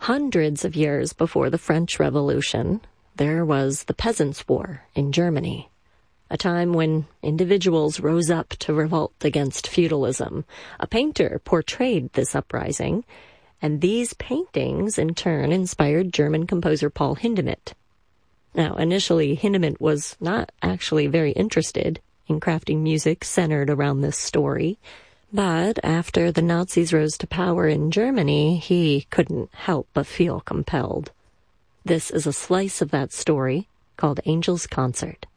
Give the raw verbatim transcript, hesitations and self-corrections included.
Hundreds of years before the French Revolution, there was the Peasants' War in Germany, a time when individuals rose up to revolt against feudalism. A painter portrayed this uprising, and these paintings in turn inspired German composer Paul Hindemith. Now, initially, Hindemith was not actually very interested in crafting music centered around this story, but after the Nazis rose to power in Germany, he couldn't help but feel compelled. This is a slice of that story called Angel's Concert.